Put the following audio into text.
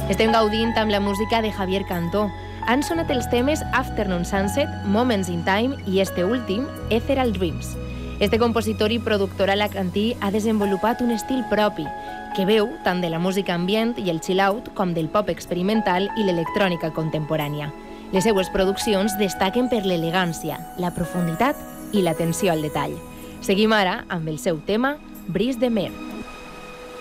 Estem gaudint amb la música de Javier Cantó. Han sonat els temes Afternoon Sunset, Moments in Time i este últim, Ethereal Dreams. Este compositor i productor alacantí ha desenvolupat un estil propi que veu tant de la música ambient i el chill-out com del pop experimental i l'electrònica contemporània. Les seues produccions destaquen per l'elegància, la profunditat i l'atenció al detall. Seguim ara amb el seu tema Brise de Mer.